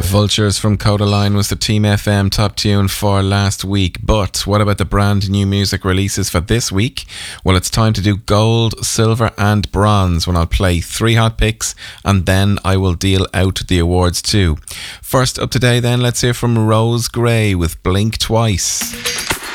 Vultures from Codaline was the Team FM top tune for last week. But what about the brand new music releases for this week? Well, it's time to do gold, silver and bronze when I'll play 3 hot picks and then I will deal out the awards too. First up today then, let's hear from Rose Gray with Blink Twice.